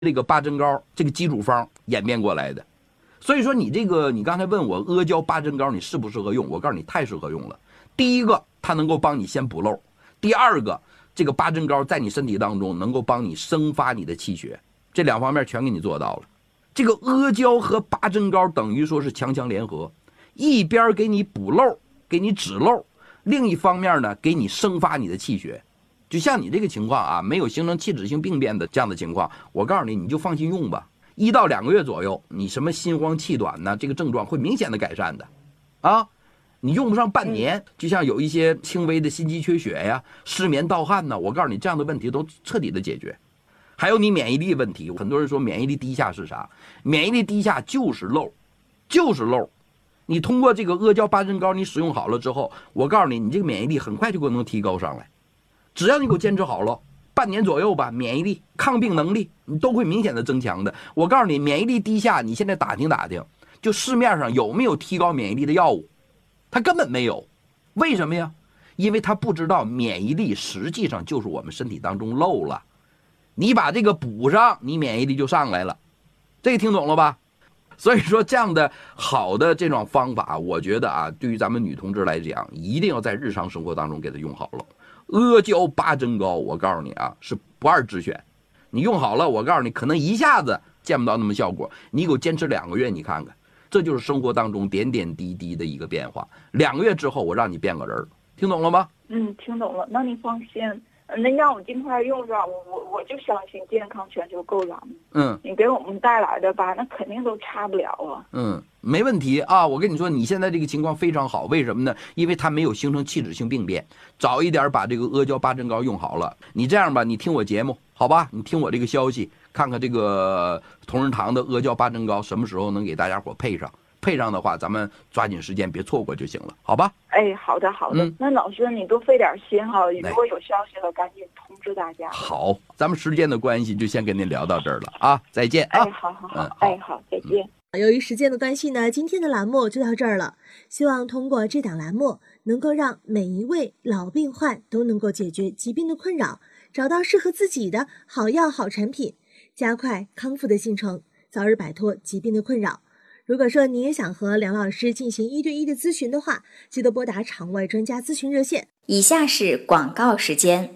这个八珍膏这个基础方演变过来的。所以说你刚才问我阿胶八珍膏你适不适合用，我告诉你太适合用了。第一个，它能够帮你先补漏；第二个，这个八珍膏在你身体当中能够帮你生发你的气血，这两方面全给你做到了。这个阿胶和八珍膏等于说是强强联合，一边给你补漏，给你止漏，另一方面呢给你生发你的气血。就像你这个情况啊，没有形成器质性病变的这样的情况，我告诉你，你就放心用吧。1到2个月左右，你什么心慌气短呢，这个症状会明显的改善的，啊，你用不上半年，就像有一些轻微的心肌缺血呀、失眠盗汗呢，我告诉你，这样的问题都彻底的解决。还有你免疫力问题，很多人说免疫力低下是啥？免疫力低下就是漏，就是漏。你通过这个阿胶八珍膏，你使用好了之后，我告诉你，你这个免疫力很快就能提高上来。只要你给我坚持好了，半年左右吧，免疫力、抗病能力你都会明显的增强的。我告诉你，免疫力低下，你现在打听打听，就市面上有没有提高免疫力的药物？它根本没有。为什么呀？因为他不知道免疫力实际上就是我们身体当中漏了，你把这个补上，你免疫力就上来了。这个听懂了吧？所以说这样的好的这种方法，我觉得啊，对于咱们女同志来讲，一定要在日常生活当中给它用好了。阿胶八珍膏，我告诉你啊，是不二之选。你用好了，我告诉你，可能一下子见不到那么效果，你给我坚持2个月，你看看，这就是生活当中点点滴滴的一个变化。2个月之后，我让你变个人，听懂了吗？ 听懂了。那你放心，那让我尽快用上，我就相信健康全球购栏目。你给我们带来的吧，那肯定都差不了啊。 没问题啊！我跟你说，你现在这个情况非常好，为什么呢？因为它没有形成器质性病变，早一点把这个阿胶八珍膏用好了。你这样吧，你听我节目，好吧？你听我这个消息，看看这个同仁堂的阿胶八珍膏什么时候能给大家伙配上。配上的话，咱们抓紧时间，别错过就行了，好吧？ 哎，好的好的。那老师你多费点心哈，如果有消息了，赶紧通知大家。 好，咱们时间的关系，就先跟您聊到这儿了啊，再见啊！ 好，好，再见。 由于时间的关系呢，今天的栏目就到这儿了。希望通过这档栏目，能够让每一位老病患都能够解决疾病的困扰，找到适合自己的好药好产品，加快康复的进程，早日摆脱疾病的困扰。如果说你也想和梁老师进行1对1的咨询的话，记得拨打场外专家咨询热线。 以下是广告时间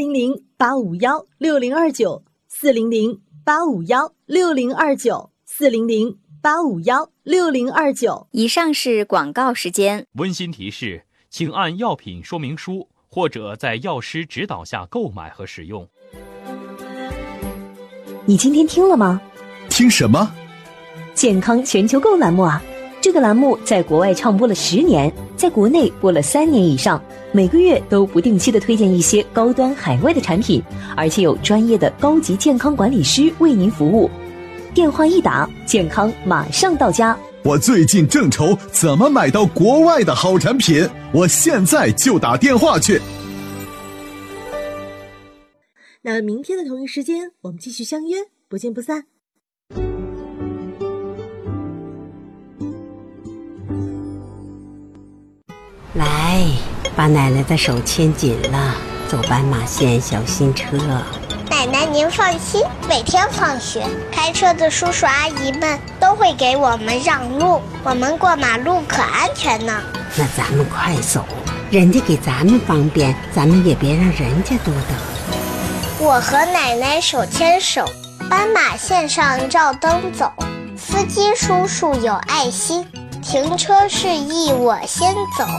：400-851-6029 400-851-6029 400-851-6029。 以上是广告时间。 温馨提示，请按药品说明书或者在药师指导下购买和使用。 你今天听了吗？ 听什么？ 健康全球购栏目啊！这个栏目在国外唱播了10年，在国内播了3年以上，每个月都不定期的推荐一些高端海外的产品，而且有专业的高级健康管理师为您服务。电话一打，健康马上到家。 我最近正愁怎么买到国外的好产品，我现在就打电话去。 那明天的同一时间，我们继续相约，不见不散。 来，把奶奶的手牵紧了，走斑马线小心车。 奶奶您放心，每天放学开车的叔叔阿姨们都会给我们让路，我们过马路可安全呢。 那咱们快走，人家给咱们方便，咱们也别让人家多等。 我和奶奶手牵手，斑马线上照灯走，司机叔叔有爱心，停车示意我先走。